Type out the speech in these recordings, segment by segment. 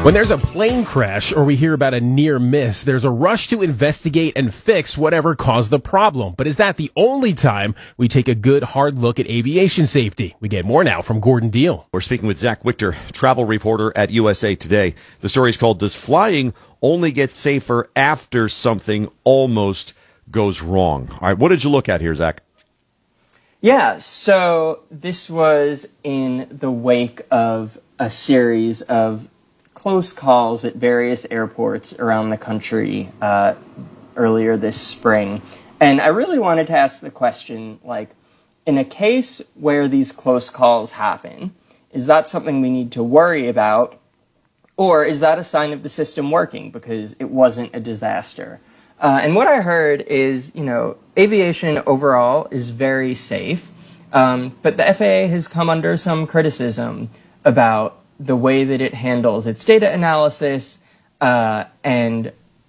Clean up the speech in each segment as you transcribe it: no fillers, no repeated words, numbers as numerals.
When there's a plane crash or we hear about a near miss, there's a rush to investigate and fix whatever caused the problem. But is that the only time we take a good hard look at aviation safety? We get more now from Gordon Deal. We're speaking with Zach Wichter, travel reporter at USA Today. The story is called, "Does Flying Only Get Safer After Something Almost Goes Wrong?" All right, what did you look at here, Zach? Yeah, so this was in the wake of a series of close calls at various airports around the country earlier this spring. And I really wanted to ask the question, in a case where these close calls happen, is that something we need to worry about? Or is that a sign of the system working because it wasn't a disaster? And what I heard is, aviation overall is very safe, but the FAA has come under some criticism about the way that it handles its data analysis, and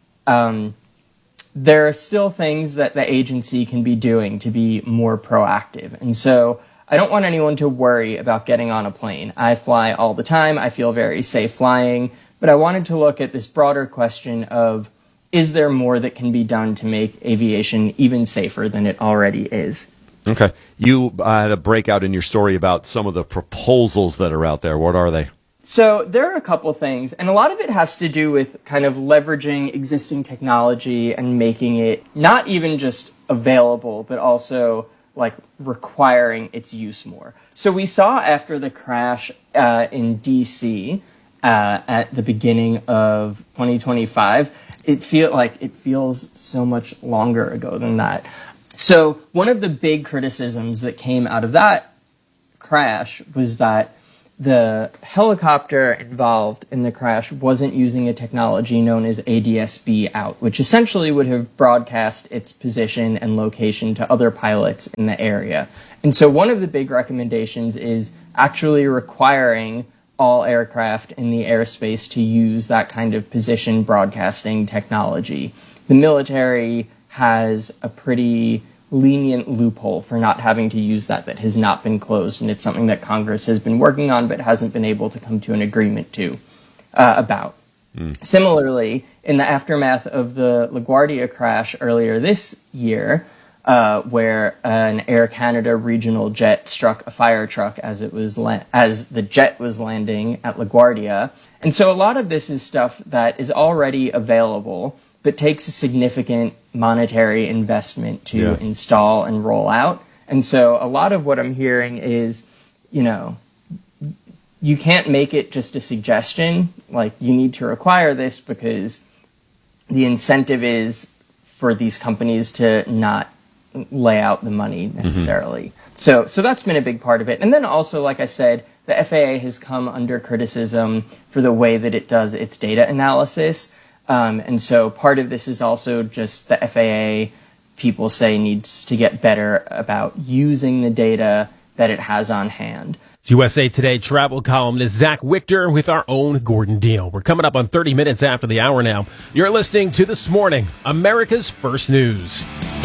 there are still things that the agency can be doing to be more proactive. And so I don't want anyone to worry about getting on a plane. I fly all the time. I feel very safe flying. But I wanted to look at this broader question of, is there more that can be done to make aviation even safer than it already is? Okay. You had a breakout in your story about some of the proposals that are out there. What are they? So there are a couple things, and a lot of it has to do with kind of leveraging existing technology and making it not even just available, but also requiring its use more. So we saw after the crash in DC at the beginning of 2025, it feels so much longer ago than that. So one of the big criticisms that came out of that crash was that the helicopter involved in the crash wasn't using a technology known as ADS-B out, which essentially would have broadcast its position and location to other pilots in the area. And so one of the big recommendations is actually requiring all aircraft in the airspace to use that kind of position broadcasting technology. The military has a pretty lenient loophole for not having to use that has not been closed, and it's something that Congress has been working on but hasn't been able to come to an agreement about. Similarly, in the aftermath of the LaGuardia crash earlier this year, where an Air Canada regional jet struck a fire truck as the jet was landing at LaGuardia. And so a lot of this is stuff that is already available, but takes a significant monetary investment to install and roll out. And so a lot of what I'm hearing is, you can't make it just a suggestion. You need to require this because the incentive is for these companies to not lay out the money necessarily. So that's been a big part of it. And then also, like I said, the FAA has come under criticism for the way that it does its data analysis. And so part of this is also just the FAA, people say, needs to get better about using the data that it has on hand. USA Today travel columnist Zach Wichter with our own Gordon Deal. We're coming up on 30 minutes after the hour now. You're listening to This Morning, America's First News.